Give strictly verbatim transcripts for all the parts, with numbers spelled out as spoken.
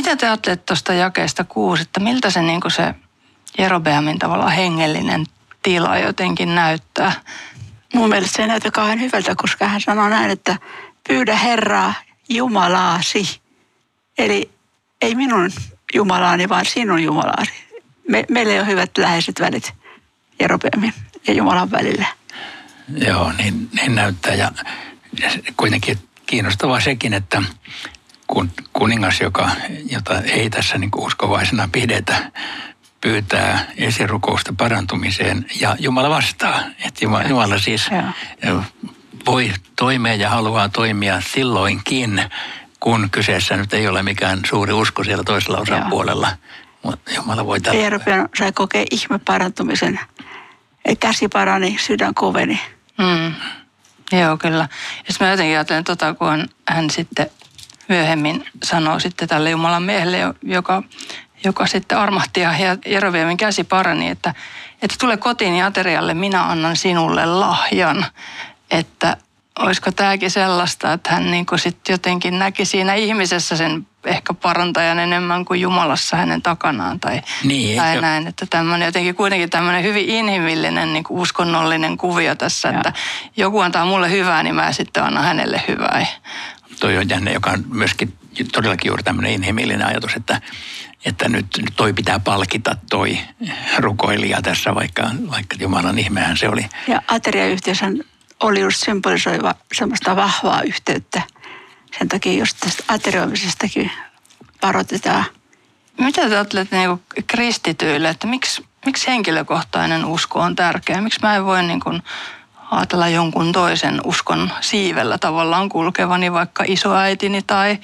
mitä te ajattelette tuosta jakeesta kuusi, että miltä se, niin kuin se Jerobeamin tavallaan hengellinen tila jotenkin näyttää? Mun mielestä se ei näytä kauhean hyvältä, koska hän sanoo näin, että pyydä Herraa Jumalaasi. Eli ei minun Jumalaani, vaan sinun Jumalaasi. Me, meillä ei ole hyvät läheiset välit Jerobeamin ja Jumalan välillä. Joo, niin, niin näyttää. Ja, ja kuitenkin kiinnostavaa sekin, että kun kuningas, joka, jota ei tässä niin kuin uskovaisena pidetä, pyytää esirukousta parantumiseen ja Jumala vastaa. Että Jumala, Jumala siis ja. voi toimia ja haluaa toimia silloinkin, kun kyseessä nyt ei ole mikään suuri usko siellä toisella osapuolella. Mutta Jumala voi tällä. Jerobeam sai kokea ihme parantumisen. Käsi parani, sydän koveni. Mm. Joo, kyllä. Ja mä jotenkin ajattelen, tota, kun hän sitten myöhemmin sanoo sitten tälle Jumalan miehelle, joka, joka sitten armahti ja Jerobeamin käsi parani, että, että tule kotiin ja aterialle, minä annan sinulle lahjan. Että olisiko tämäkin sellaista, että hän niin kuin sitten jotenkin näki siinä ihmisessä sen ehkä parantajan enemmän kuin Jumalassa hänen takanaan tai, niin, tai näin. Että tämmöinen jotenkin kuitenkin tämmöinen hyvin inhimillinen niin kuin uskonnollinen kuvio tässä, ja. Että joku antaa mulle hyvää, niin mä sitten annan hänelle hyvää. Toi on jännä, joka on myöskin todellakin juuri tämmöinen inhimillinen ajatus, että, että nyt, nyt toi pitää palkita toi rukoilija tässä, vaikka, vaikka Jumalan ihmehän se oli. Ja ateriayhteisö oli just symbolisoiva semmoista vahvaa yhteyttä. Sen takia just tästä aterioimisestakin varoitetaan. Mitä te ajattelette niin kuin kristityille, että miksi, miksi henkilökohtainen usko on tärkeä? Miksi mä en voi niin kuin ajatella jonkun toisen uskon siivellä tavallaan kulkevani, vaikka isoäitini tai,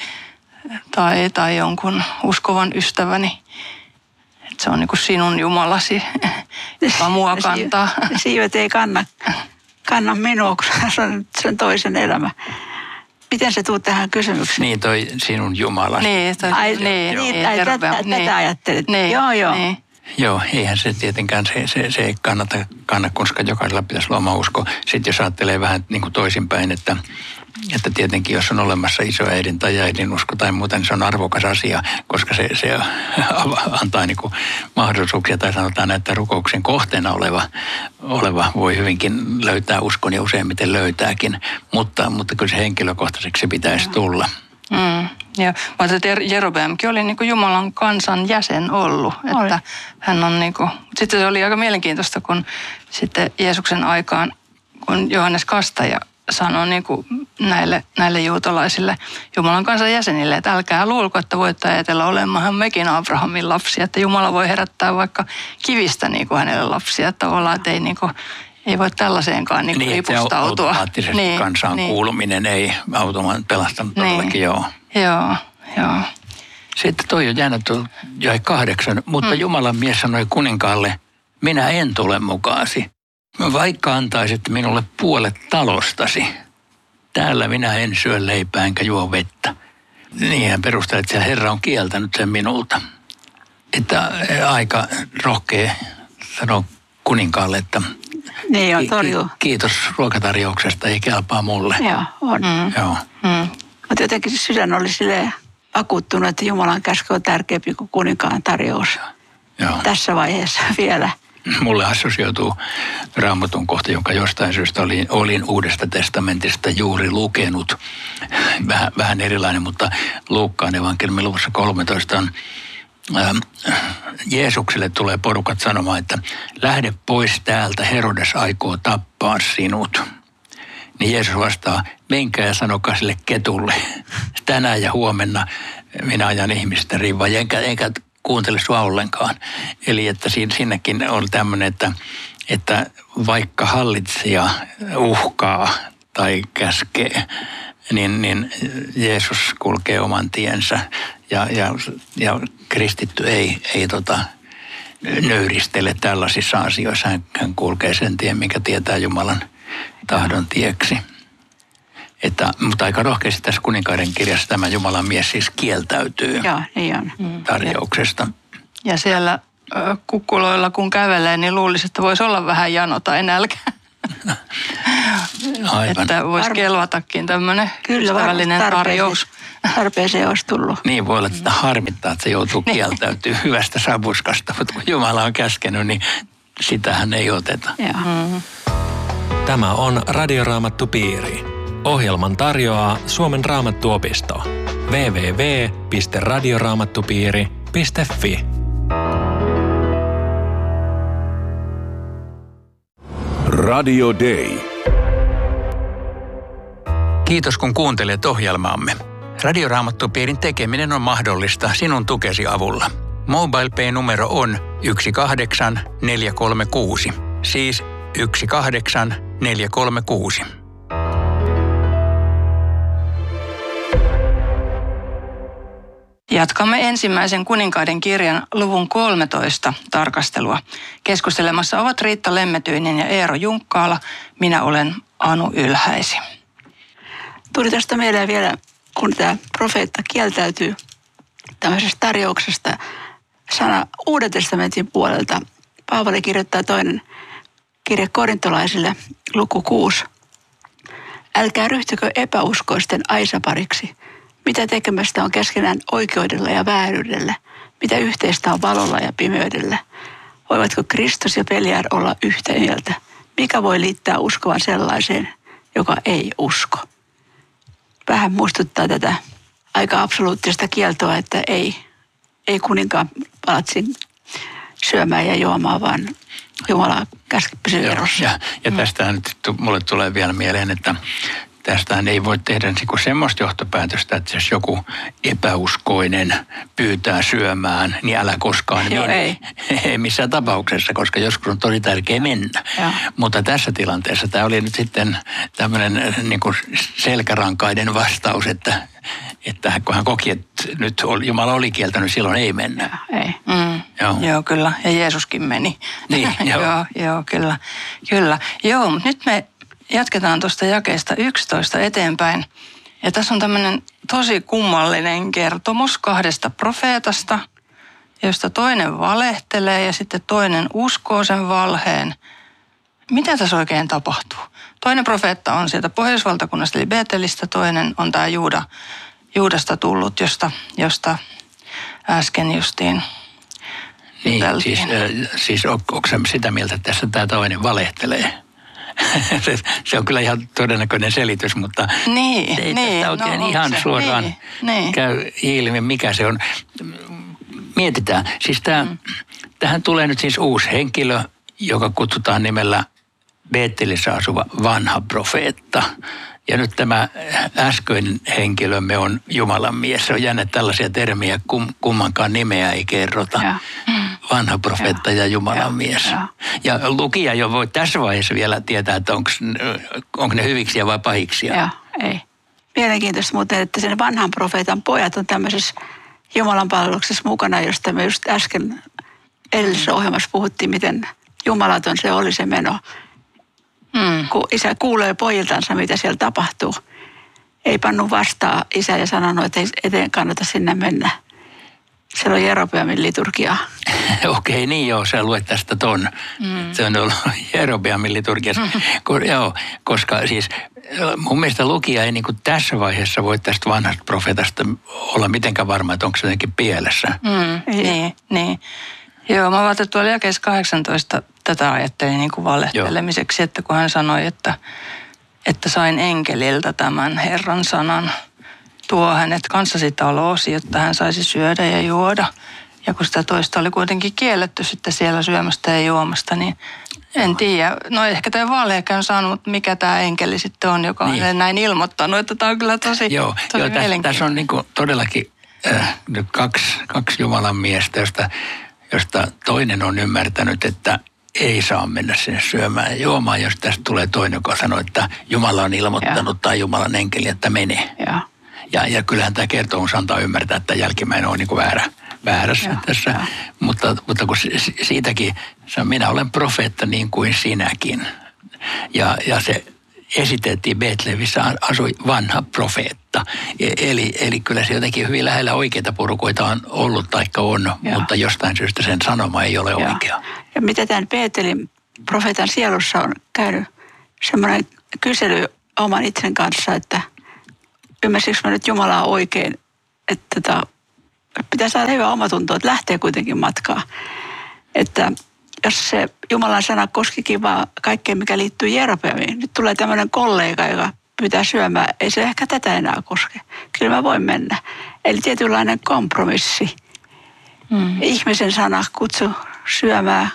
tai, tai jonkun uskovan ystäväni? Että se on niin kuin sinun Jumalasi, joka mua kantaa. Ne siivet ei kanna, kanna minua, kun se on sen toisen elämä. Miten se tuut tähän kysymykseen? Niin, toi sinun Jumalasi. Niin, toi, ai, niin, niin, niin, ai, tätä, niin, tätä ajattelit. Niin, joo, joo. Niin. Joo, eihän se tietenkään, se, se, se ei kannata, kannata, koska jokaisella pitäisi olla oma usko. Sitten jos ajattelee vähän niin kuin toisinpäin, että, että tietenkin jos on olemassa isoäidin tai äidin usko tai muuta, niin se on arvokas asia, koska se, se antaa niin kuin mahdollisuuksia, tai sanotaan, että rukouksen kohteena oleva, oleva voi hyvinkin löytää uskon ja useimmiten löytääkin, mutta, mutta kyllä se henkilökohtaiseksi pitäisi tulla. Mm, ja vaan että Jerobeamkin oli niin kuin Jumalan kansan jäsen ollut, oli. Että hän on niin kuin, sitten se oli aika mielenkiintoista, kun sitten Jeesuksen aikaan, kun Johannes Kastaja sanoi niin kuin näille, näille juutalaisille Jumalan kansan jäsenille, että älkää luulko, että voitte ajatella olemahan mekin Abrahamin lapsia, että Jumala voi herättää vaikka kivistä niin kuin hänelle lapsia, että tavallaan, että ei niin kuin, ei voi tällaiseenkaan niin niin, ripustautua. Automaattisesti niin, kansaan niin. Kuuluminen ei automaattisesti pelastanut niin. Todellakin, joo. Joo, joo. Sitten toi on jännä, jäi kahdeksan, mutta mm. Jumalan mies sanoi kuninkaalle, minä en tule mukaasi. Vaikka antaisit minulle puolet talostasi, täällä minä en syö leipää enkä juo vettä. Niin hän perusteli, että Herra on kieltänyt sen minulta. Että aika rohkea sanoa kuninkaalle, että niin on, torjuu. Kiitos ruokatarjouksesta, ei kelpaa mulle. Joo, on. Mm. Joo. Mm. Mutta jotenkin sydän oli silleen vakuuttunut, että Jumalan käsky on tärkeämpi kuin kuninkaan tarjous. Joo. Tässä vaiheessa vielä. Mulle assosioituu Raamatun kohta, jonka jostain syystä olin, olin Uudesta testamentista juuri lukenut. Vähän, vähän erilainen, mutta Luukkaan evankeliumin luvussa kolmetoista on ää, Jeesukselle tulee porukat sanomaan, että lähde pois täältä, Herodes aikoo tappaa sinut. Niin Jeesus vastaa, menkää ja sanokaa sille ketulle, tänään ja huomenna minä ajan ihmistä riivaan, enkä, enkä kuuntele sua ollenkaan. Eli että siinäkin on tämmöinen, että, että vaikka hallitsija uhkaa tai käskee, niin, niin Jeesus kulkee oman tiensä ja, ja, ja kristitty ei, ei tota, nöyristele tällaisissa asioissa. Hän kulkee sen tien, mikä tietää Jumalan tahdon tieksi. Että, mutta aika rohkeasti tässä kuninkaiden kirjassa tämä Jumalan mies siis kieltäytyy Joo, niin on. tarjouksesta. Ja siellä kukkuloilla kun kävelee, niin luulisi, että voisi olla vähän jano tai nälkä. Aivan. Että voisi kelvatakin tämmöinen ystävällinen tarjous. Tarpeeseen olisi tullut. Niin voi olla, että harmittaa, että se joutuu kieltäytyy hyvästä savuskasta, mutta kun Jumala on käskenyt, niin sitähän ei oteta. Mm-hmm. Tämä on Radioraamattupiiri. Ohjelman tarjoaa Suomen Raamattuopisto. double-u double-u double-u piste radioraamattupiiri piste fi. Radio Day. Kiitos kun kuuntelet ohjelmaamme. Radioraamattupiirin tekeminen on mahdollista sinun tukesi avulla. MobilePay-numero on yksi kahdeksan neljä kolme kuusi, siis yksi kahdeksan neljä kolme kuusi. Jatkamme ensimmäisen kuninkaiden kirjan luvun kolmetoista tarkastelua. Keskustelemassa ovat Riitta Lemmetyinen ja Eero Junkkaala. Minä olen Anu Ylhäisi. Tuli tästä mieleen vielä, kun tämä profeetta kieltäytyy tämmöisestä tarjouksesta sana Uuden testamentin puolelta. Paavali kirjoittaa toinen kirje korintolaisille, luku kuusi. Älkää ryhtykö epäuskoisten aisapariksi. Mitä tekemästä on keskenään oikeudella ja vääryydellä? Mitä yhteistä on valolla ja pimeydellä? Voivatko Kristus ja Beliar olla yhtä mieltä? Mikä voi liittää uskovan sellaiseen, joka ei usko? Vähän muistuttaa tätä aika absoluuttista kieltoa, että ei, ei kuninkaan palatsin syömään ja juomaan, vaan Jumala käski pysyä erossa. Ja, ja tästä nyt mulle tulee vielä mieleen, että tästähän ei voi tehdä semmoista johtopäätöstä, että jos joku epäuskoinen pyytää syömään, niin älä koskaan Joo, mene. ei. Ei missään tapauksessa, koska joskus on tosi tärkeä mennä. Ja. Mutta tässä tilanteessa tämä oli nyt sitten tämmöinen niin kuin selkärankaiden vastaus, että, että kun hän koki, että nyt Jumala oli kieltänyt, silloin ei mennä. Ja, ei. Mm, joo. joo, kyllä. Ja Jeesuskin meni. Niin, joo. joo, joo, kyllä. Kyllä. Joo, mutta nyt me jatketaan tuosta jakeesta yksitoista eteenpäin. Ja tässä on tämmöinen tosi kummallinen kertomus kahdesta profeetasta, josta toinen valehtelee ja sitten toinen uskoo sen valheen. Mitä tässä oikein tapahtuu? Toinen profeetta on sieltä Pohjoisvaltakunnasta eli Betelistä, toinen on tämä Juuda, Juudasta tullut, josta, josta äsken justiin Niin, juteltiin. siis, äh, siis on, onko se sitä mieltä, että tässä tämä toinen valehtelee? se, se on kyllä ihan todennäköinen selitys, mutta Niin, se ei niin, tästä oikein no, ihan se? suoraan Niin, niin. käy ilmi, mikä se on. Mietitään, siis tämä, mm. tähän tulee nyt siis uusi henkilö, joka kutsutaan nimellä Beetelissä asuva vanha profeetta. Ja nyt tämä äskeinen henkilömme on Jumalan mies. Se on jännä, tällaisia termiä, kum, kummankaan nimeä ei kerrota. Ja. Vanha profeetta ja, ja Jumalan ja, mies. ja. Ja lukija jo voi tässä vaiheessa vielä tietää, että onko ne hyviksiä vai pahiksia. Ja, ei. Mielenkiintoista muuten, että sen vanhan profeetan pojat on tämmöisessä Jumalan palveluksessa mukana, josta me just äsken edellisessä ohjelmassa puhuttiin, miten jumalaton se oli se meno. Mm. Kun isä kuulee pojiltansa, mitä siellä tapahtuu. Ei pannu vastaan isä ja sanonut, että ei eteen kannata sinne mennä. Siellä on Jerobeamin liturgia. Okei, niin joo, sä luet tästä ton. Mm. Se on ollut Jerobeamin liturgiassa. Mm. Ko, joo, koska siis mun mielestä lukija ei niin kuin tässä vaiheessa voi tästä vanhasta profeetasta olla mitenkään varma, että onko se jotenkin pielessä. Mm, niin, niin. Joo, mä ajattelin, että tuolla jakeessa kahdeksantoista tätä ajattelin niin kuin valehtelemiseksi, että kun hän sanoi, että, että sain enkeliltä tämän Herran sanan, tuo hänet kanssasi taloosi, jotta hän saisi syödä ja juoda. Ja kun sitä toista oli kuitenkin kielletty sitten siellä syömästä ja juomasta, niin en tiedä. No ehkä tämä valheekään on saanut, mutta mikä tämä enkeli sitten on, joka niin. on näin ilmoittanut, että tämä on kyllä tosi, joo, tosi joo, tässä, tässä on niin kuin todellakin äh, kaksi, kaksi Jumalan miestä, josta, josta toinen on ymmärtänyt, että ei saa mennä sinne syömään ja juomaan, jos tästä tulee toinen, joka sanoo, että Jumala on ilmoittanut ja. tai Jumalan enkeli, että mene. Ja, ja, ja kyllähän tämä kertomus antaa ymmärtää, että jälkimmäinen on niin kuin väärä, väärässä ja, tässä. Ja. Mutta, mutta kun siitäkin, minä olen profeetta niin kuin sinäkin. Ja, ja se esitettiin Betlevissä asui vanha profeetta. Eli, eli kyllä se jotenkin hyvin lähellä oikeita porukoita on ollut taikka on, ja. mutta jostain syystä sen sanoma ei ole ja. oikea. Ja mitä tämän Betelin profeetan sielussa on käynyt semmoinen kysely oman itsen kanssa, että ymmärsikö mä nyt Jumalaa oikein, että tota, pitää saada hyvä omatunto, että lähtee kuitenkin matkaan. Että jos se Jumalan sana koskikin vaan kaikkea, mikä liittyy Jerobeamiin, nyt tulee tämmöinen kollega, joka pyytää syömään, ei se ehkä tätä enää koske. Kyllä mä voin mennä. Eli tietynlainen kompromissi. Mm. Ihmisen sana kutsu syömään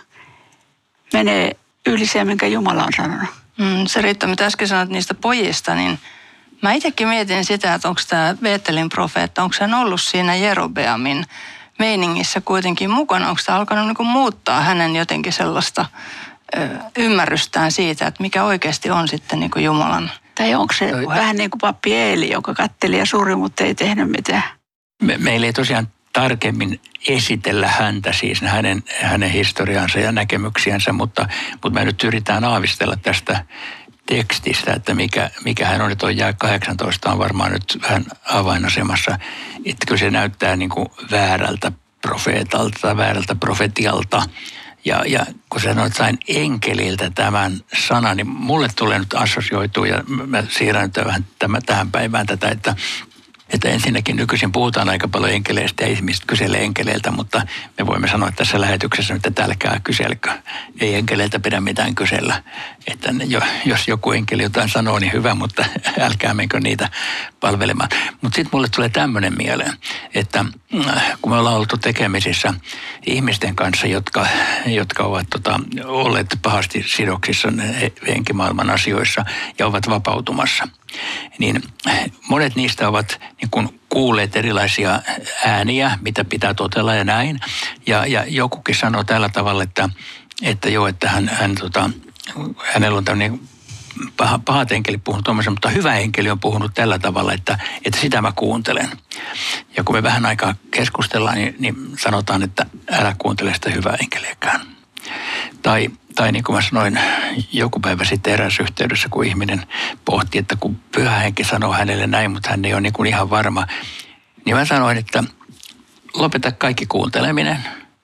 menee yli se, minkä Jumala on sanonut. Mm, se Riitta, mitä äsken sanoit niistä pojista, niin mä itsekin mietin sitä, että onko tämä Beetelin profeetta, onko hän ollut siinä Jerobeamin meiningissä kuitenkin mukana, onko tämä alkanut niin kuin muuttaa hänen jotenkin sellaista ö, ymmärrystään siitä, että mikä oikeasti on sitten niin kuin Jumalan. Tai onko se Toi. vähän niin kuin pappi Eeli, joka katteli ja suri, mutta ei tehnyt mitään? Me, meillä ei tosiaan tarkemmin esitellä häntä, siis hänen, hänen historiansa ja näkemyksiänsä, mutta, mutta me nyt yritetään aavistella tästä tekstistä, että mikä, mikä hän on, että on jae kahdeksantoista on varmaan nyt vähän avainasemassa, että kyllä se näyttää niin kuin väärältä profeetalta tai väärältä profetialta. Ja, ja kun sä sanoit, sain enkeliltä tämän sanan, niin mulle tulee nyt assosioitua ja mä siirrän nyt vähän tämän, tähän päivään tätä, että Että ensinnäkin nykyisin puhutaan aika paljon enkeleistä ja ihmiset kyselee enkeleiltä, mutta me voimme sanoa tässä lähetyksessä nyt, että älkää kyselkö. Ei enkeleiltä pidä mitään kysellä. Että jos joku enkeli jotain sanoo, niin hyvä, mutta älkää menkö niitä palvelemaan. Mutta sitten mulle tulee tämmöinen mieleen, että kun me ollaan oltu tekemisissä ihmisten kanssa, jotka, jotka ovat tota, olleet pahasti sidoksissa henkimaailman asioissa ja ovat vapautumassa, niin monet niistä ovat niin kuin kuulleet erilaisia ääniä, mitä pitää totella ja näin. Ja, ja jokukin sanoo tällä tavalla, että, että joo, että hän, hän, tota, hänellä on tämmöinen paha, pahat enkeli puhunut tuommoisen, mutta hyvä enkeli on puhunut tällä tavalla, että, että sitä mä kuuntelen. Ja kun me vähän aikaa keskustellaan, niin, niin sanotaan, että älä kuuntele sitä hyvää enkeliäkään. Tai, tai niin kuin mä sanoin joku päivä sitten erässä yhteydessä, kun ihminen pohti, että kun Pyhä Henki sanoo hänelle näin, mutta hän ei ole niin kuin ihan varma, niin mä sanoin, että lopeta kaikki kuunteleminen.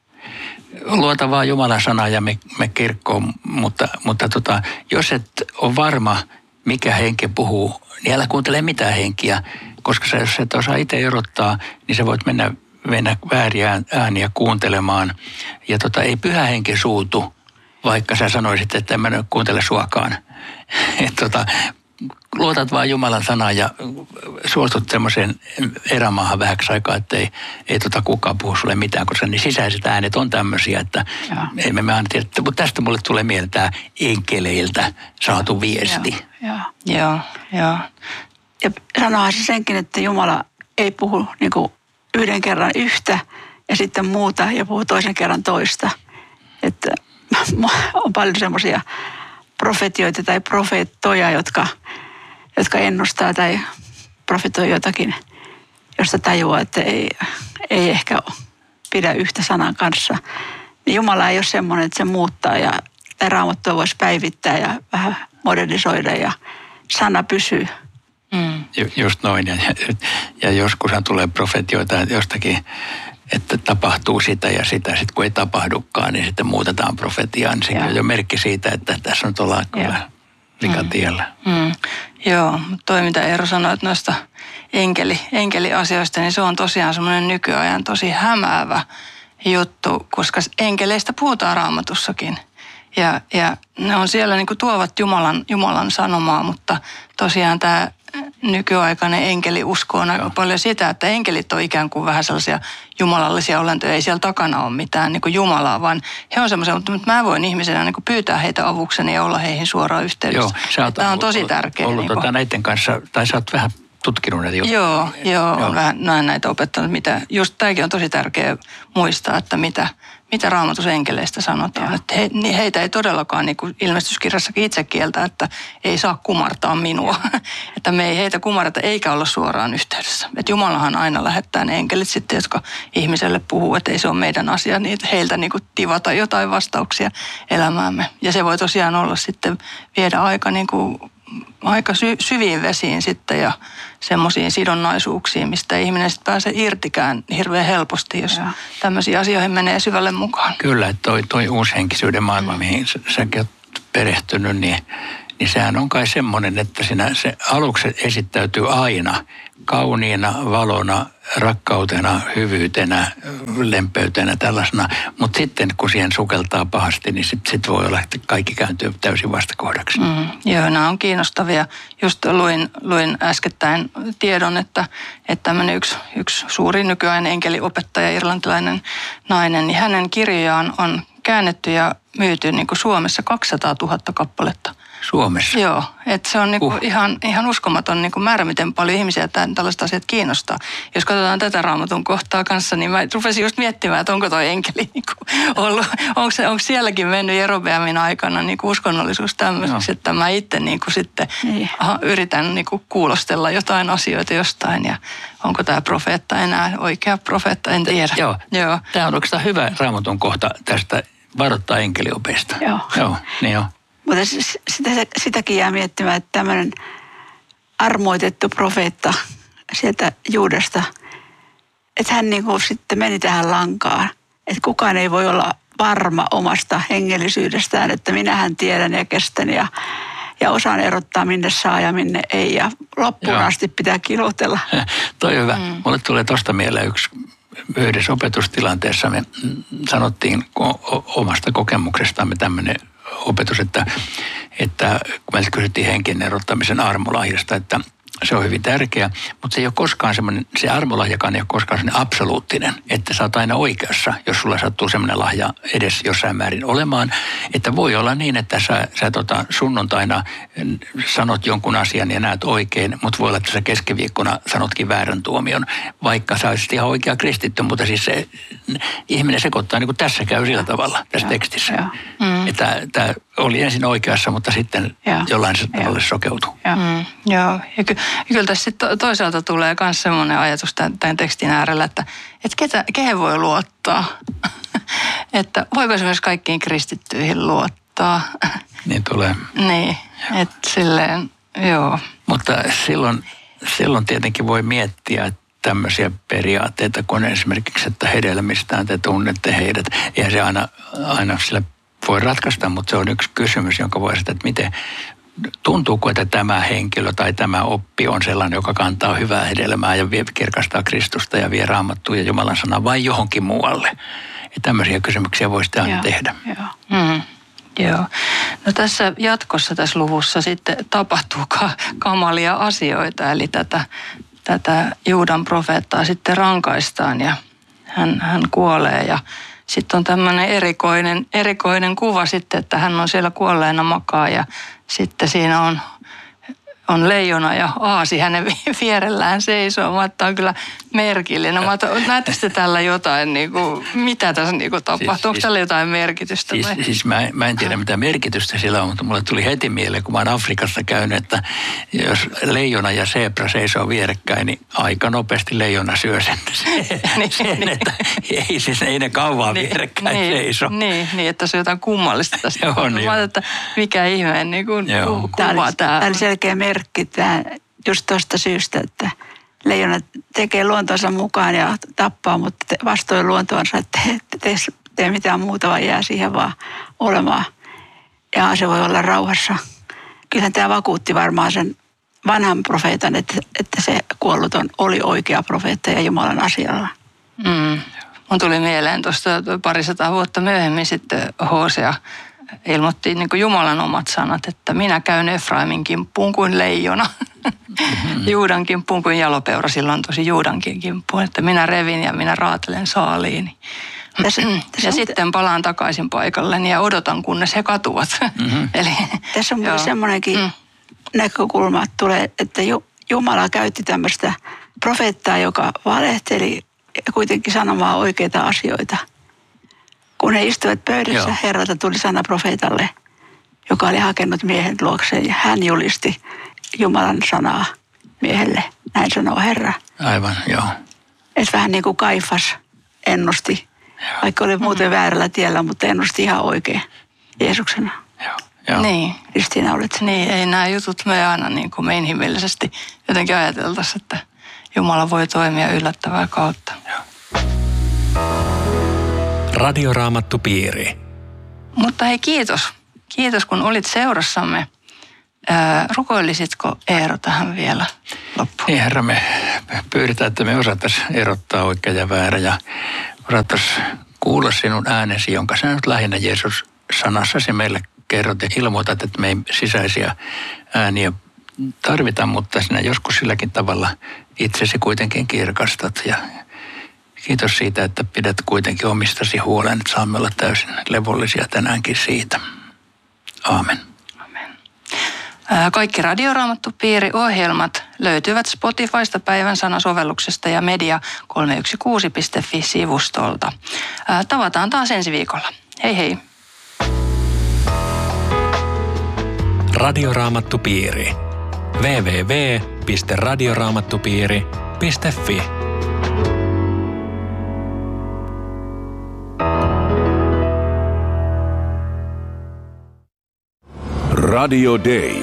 Luota vaan Jumalan sanaa ja me, me kirkkoon, mutta, mutta tota, jos et ole varma, mikä henki puhuu, niin älä kuuntele mitään henkiä, koska sä, jos et osaa itse erottaa, niin sä voit mennä mennä vääriä ääniä kuuntelemaan. Ja tota, ei Pyhä Henki suutu, vaikka sä sanoisit, että en mä nyt kuuntele suakaan. Et tota, luotat vaan Jumalan sanaa ja suostut semmoiseen erämaahan vähäksi aikaa, että ei, ei tota kukaan puhu sulle mitään, koska ne sisäiset äänet on tämmöisiä, että ja. emme me aina tiedä. Mutta tästä mulle tulee mieleen tämä enkeleiltä saatu viesti. Joo, joo. joo. Ja sanohan se senkin, että Jumala ei puhu niin kuin yhden kerran yhtä ja sitten muuta ja puhuu toisen kerran toista. Että on paljon semmoisia profetioita tai profeettoja, jotka, jotka ennustaa tai profetoi jotakin, josta tajuaa, että ei, ei ehkä pidä yhtä sanan kanssa. Niin Jumala ei ole semmoinen, että se muuttaa ja Raamattua voisi päivittää ja vähän modernisoida ja sana pysyy. Mm. Just noin. Ja, ja joskushan tulee profetioita jostakin, että tapahtuu sitä ja sitä. Sitten kun ei tapahdukaan, niin sitten muutetaan profetiaa. Niin se on jo merkki siitä, että tässä on ollaan kyllä vikatiellä. Mm. Mm. Joo, toi mitä Eero sanoi, että noista enkeli, enkeliasioista, niin se on tosiaan semmoinen nykyajan tosi hämäävä juttu, koska enkeleistä puhutaan Raamatussakin. Ja, ja ne on siellä niin kuin tuovat Jumalan, Jumalan sanomaa, mutta tosiaan tämä nykyaikainen enkeli uskoo aika Joo. paljon sitä, että enkelit on ikään kuin vähän sellaisia jumalallisia olentoja. Ei siellä takana ole mitään niin kuin Jumalaa, vaan he on semmoisia, mutta mä voin ihmisenä niin kuin pyytää heitä avukseni ja olla heihin suoraan yhteydessä. Joo, tämä on tosi tärkeää. Ollut niin tota näiden kanssa, tai sä oot vähän tutkinut näitä juttuja. Joo, joo, joo. Vähän näin näitä opettanut. Mitä, just tämäkin on tosi tärkeää muistaa, että mitä, mitä Raamatus enkeleistä sanotaan. Että he, niin heitä ei todellakaan, niin kuin ilmestyskirjassakin itse kieltä, että ei saa kumartaa minua. Että me ei heitä kumarata eikä olla suoraan yhteydessä. Että Jumalahan aina lähettää ne enkelit sitten, jotka ihmiselle puhuu, että ei se ole meidän asia niitä heiltä niin kuin tivata jotain vastauksia elämäämme. Ja se voi tosiaan olla sitten viedä aika niin kuin aika sy- syviin vesiin sitten ja semmoisiin sidonnaisuuksiin, mistä ihminen sitten pääsee irtikään hirveän helposti, jos ja. tämmöisiin asioihin menee syvälle mukaan. Kyllä, että toi, toi uushenkisyyden maailma, mm. mihin säkin olet perehtynyt, niin, niin sehän on kai semmoinen, että siinä se aluksi esittäytyy aina kauniina, valona, rakkautena, hyvyytenä, lempeytenä, tällaisena. Mutta sitten kun siihen sukeltaa pahasti, niin sitten sit voi olla, että kaikki kääntyy täysin vastakohdaksi. Mm, joo, nämä on kiinnostavia. Just luin, luin äskettäin tiedon, että, että tämmöinen yksi, yksi suuri nykyainen enkeliopettaja, irlantilainen nainen, niin hänen kirjojaan on käännetty ja myyty niin kuin Suomessa kaksisataatuhatta kappaletta. Suomessa? Joo, että se on niinku uh. ihan, ihan uskomaton niinku määrä, miten paljon ihmisiä tämän, tällaiset asiat kiinnostaa. Jos katsotaan tätä Raamatun kohtaa kanssa, niin mä rupesin just miettimään, että onko toi enkeli niinku ollut, onko, se, onko sielläkin mennyt Jerobeamin aikana niinku uskonnollisuus tämmöiseksi, no. että mä itse niinku sitten niin. aha, yritän niinku kuulostella jotain asioita jostain ja onko tämä profeetta enää oikea profeetta, en tiedä. Joo, Joo. Tämä on oikeastaan hyvä Raamatun kohta tästä varoittaa enkeliopeista. Joo. Joo, niin joo. Mutta sitä, sitäkin jää miettimään, että tämmöinen armoitettu profeetta sieltä Juudasta, että hän niin kuin sitten meni tähän lankaan. Että kukaan ei voi olla varma omasta hengellisyydestään, että minähän tiedän ja kestän ja, ja osaan erottaa minne saa ja minne ei. Ja loppuun Joo. asti pitää kilutella. Toi on hyvä. Mm. Mulle tulee tuosta mieleen yksi yhdessä opetustilanteessa. Me sanottiin omasta kokemuksestamme tämmöinen opetus, että, että kun meiltä kysyttiin henken erottamisen armolahjasta, että se on hyvin tärkeä, mutta se ei ole koskaan semmoinen, se armolahjakaan ei ole koskaan semmoinen absoluuttinen, että sä oot aina oikeassa, jos sulla sattuu semmoinen lahja edes jossain määrin olemaan, että voi olla niin, että sä, sä tota, sunnuntaina sanot jonkun asian ja näet oikein, mutta voi olla, että sä keskiviikkona sanotkin väärän tuomion, vaikka sä olisit ihan oikea kristitty, mutta siis se ihminen sekoittaa, niin kuin tässä käy sillä tavalla, tässä ja, tekstissä. Ja. Mm. Että tämä oli ensin oikeassa, mutta sitten ja. jollain se tavalla sokeutui. Ja. Mm, joo, ja ky- kyllä tässä sitten toisaalta tulee myös semmoinen ajatus tämän, tämän tekstin äärellä, että, että ketä, kehen voi luottaa. Että voiko esimerkiksi kaikkiin kristittyihin luottaa. Niin tulee. Niin, että silleen, joo. Mutta silloin, silloin tietenkin voi miettiä tämmöisiä periaatteita, kun esimerkiksi, että hedelmistään te tunnette heidät. Eihän se aina, aina sillä voi ratkaista, mutta se on yksi kysymys, jonka voi esittää, että miten tuntuuko, että tämä henkilö tai tämä oppi on sellainen, joka kantaa hyvää hedelmää ja vie, kirkastaa Kristusta ja vie Raamattua ja Jumalan sanaa vai johonkin muualle. Ja tämmöisiä kysymyksiä voi sitten aina joo, tehdä. Joo. Mm, joo. No tässä jatkossa tässä luvussa sitten tapahtuu ka- kamalia asioita, eli tätä, tätä Juudan profeettaa sitten rankaistaan ja hän, hän kuolee ja sitten on tämmöinen erikoinen, erikoinen kuva sitten, että hän on siellä kuolleena makaa ja sitten siinä on, on leijona ja aasi hänen vierellään seisoo. Tämä on kyllä merkillinen. Näettekö tällä jotain, niin kuin, mitä tässä niin kuin tapahtuu? Siis, Onko tällä jotain merkitystä? Siis, siis mä, mä en tiedä mitä merkitystä sillä on, mutta mulle tuli heti mieleen, kun mä oon Afrikassa käynyt, että jos leijona ja zebra seisoo vierekkäin, niin aika nopeasti leijona syö sen, sen, sen että ei, siis ei ne kauan niin, vierekkäin niin, seiso. Niin, niin, että se on jotain kummallista tästä. Joo, niin mä että mikä ihmeen niin kuin kuva tämä. Tämä on selkeä merkki tämä, just tuosta syystä, että leijona tekee luontonsa mukaan ja tappaa, mutta te, vastoin luontoansa, että te, te, tee mitään muuta, vaan jää siihen vaan olemaan. Ja se voi olla rauhassa. Kyllähän tämä vakuutti varmaan sen vanhan profeetan, että, että se kuolluton oli oikea profeetta ja Jumalan asialla. Mm. Mun tuli mieleen tuosta parisataa vuotta myöhemmin sitten Hosea ilmoitti niin kuin Jumalan omat sanat, että minä käyn Efraimin kimppuun kuin leijona. Mm-hmm. Juudan kimppuun kuin jalopeura, silloin tosi Juudankin kimppuun, että minä revin ja minä raatelen saaliini. Tässä, tässä ja sitten te... palaan takaisin paikalleni ja odotan, kunnes he katuvat. Mm-hmm. Eli, tässä on myös semmoinenkin mm. näkökulma, että, tulee, että Jumala käytti tämmöistä profeettaa, joka valehteli ja kuitenkin sanomaan oikeita asioita. Kun he istuivat pöydässä, Joo. Herralta tuli sana profeetalle, joka oli hakenut miehen luokseen ja hän julisti Jumalan sanaa miehelle. Näin sanoo Herra. Aivan, joo. Että vähän niin kuin Kaifas ennusti, joo. Vaikka oli muuten mm-hmm. väärällä tiellä, mutta ennusti ihan oikein Jeesuksena. Joo, joo. Niin. Ristiina olet. Niin, ei nämä jutut me aina niin kuin me inhimillisesti jotenkin ajateltaisiin, että Jumala voi toimia yllättävää kautta. Joo. Radioraamattupiiri. Mutta hei, kiitos. Kiitos, kun olit seurassamme ää, rukoilisitko Eero tähän vielä loppuun? Niin Herra, me pyydetään, että me osattaisiin erottaa oikea ja väärä ja osattaisiin kuulla sinun äänesi, jonka sä nyt lähinnä Jeesus sanassasi meille kerrot ja ilmoitat, että me ei sisäisiä ääniä tarvita, mutta sinä joskus silläkin tavalla itsesi kuitenkin kirkastat ja kiitos siitä, että pidät kuitenkin omistasi huolen, että saamme olla täysin levollisia tänäänkin siitä. Aamen. Amen. Kaikki Radioraamattupiiri ohjelmat löytyvät Spotifysta, Päivän sana-sovelluksesta ja media kolme yksi kuusi piste fi-sivustolta. Tavataan taas ensi viikolla. Hei hei. Radioraamattupiiri. double-u double-u double-u piste radioraamattupiiri piste fi Radio Day.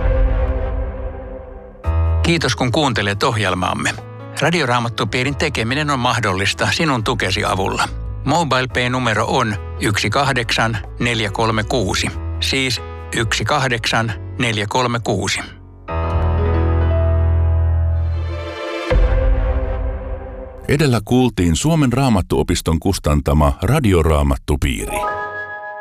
Kiitos kun kuuntelet ohjelmaamme. Radioraamattupiirin tekeminen on mahdollista sinun tukesi avulla. MobilePay-numero on yksi kahdeksan neljä kolme kuusi, siis yksi kahdeksan neljä kolme kuusi. Edellä kuultiin Suomen Raamattuopiston kustantama Radioraamattupiiri.